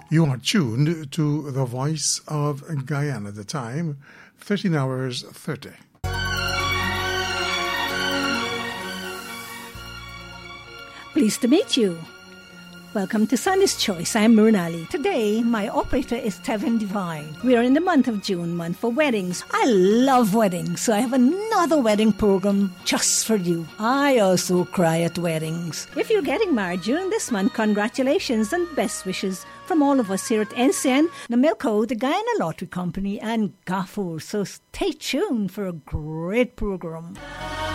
You are tuned to the Voice of Guyana. The time, 13 hours 30. Pleased to meet you. Welcome to Sunny's Choice. I'm Murnali. Today, my operator is Tevin Divine. We are in the month of June, month for weddings. I love weddings, so I have another wedding program just for you. I also cry at weddings. If you're getting married during this month, congratulations and best wishes from all of us here at NCN, Namilco, the Guyana Lottery Company, and GAFUR. So stay tuned for a great program.